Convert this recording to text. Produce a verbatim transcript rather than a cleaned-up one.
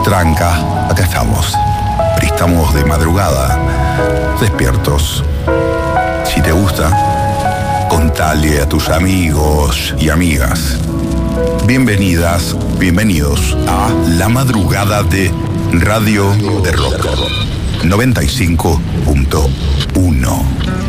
Tranca, acá estamos. Pero estamos de madrugada, despiertos. Si te gusta, contale a tus amigos y amigas. Bienvenidas, bienvenidos a La Madrugada de Radio de Rock noventa y cinco punto uno.